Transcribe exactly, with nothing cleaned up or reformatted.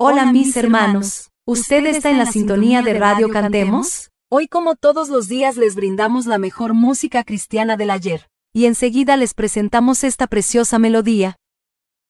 Hola mis hermanos, ¿usted está en la sintonía de Radio Cantemos? Hoy, como todos los días, les brindamos la mejor música cristiana del ayer. Y enseguida les presentamos esta preciosa melodía.